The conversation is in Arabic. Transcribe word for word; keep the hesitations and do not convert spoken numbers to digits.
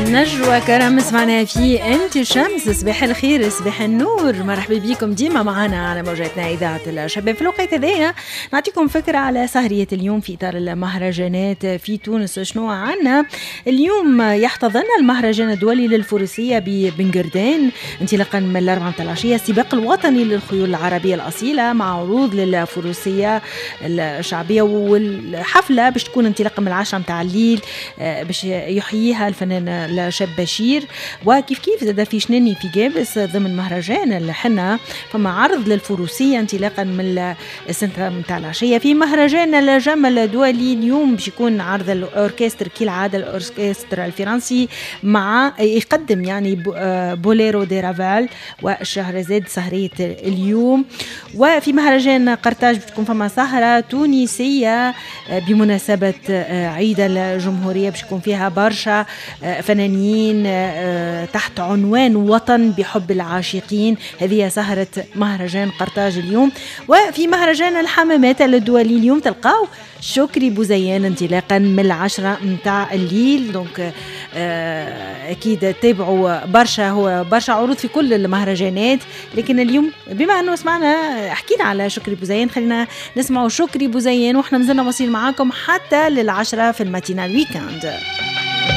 نجوى كرم سمعنا في انت شمس. صباح الخير صباح النور، مرحبا بكم ديما معنا على موجاتنا اذاعه الشباب. في الوقت هذايا نعطيكم فكره على سهريه اليوم في اطار المهرجانات في تونس. شنو عنا اليوم؟ يحتضن المهرجان الدولي للفروسيه ببنقردان انطلاقا من الاربعه متاع العشيه، السباق الوطني للخيول العربيه الاصيله مع عروض للفروسيه الشعبيه، والحفله باش تكون انطلاقا من العشرة متاع الليل باش يحييها الفنان الشاب بشير. وكيف كيف زاد في شناني في جابس ضمن مهرجان الحنة فما عرض للفروسية انطلاقا من السنة متاع العشية. في مهرجان الجمل الدولي اليوم باش يكون عرض الأوركستر كالعادة، الأوركستر الفرنسي مع يقدم يعني بوليرو دي رافال والشهرزاد سهرية اليوم. وفي مهرجان قرطاج بتكون فما سهرة تونسية بمناسبة عيد الجمهورية باش يكون فيها برشا فنانين تحت عنوان وطن بحب العاشقين. هذه سهرة مهرجان قرطاج اليوم. وفي مهرجان الحمامات الدولي اليوم تلقاو شكري بوزيان انطلاقا من العشرة متاع الليل. دونك أكيد تابعوا برشا، هو برشا عروض في كل المهرجانات، لكن اليوم بما أنه سمعنا حكينا على شكري بوزيان خلينا نسمعوا شكري بوزيان، وإحنا مازلنا واصلين معاكم حتى للعشرة في الماتينال ويكاند.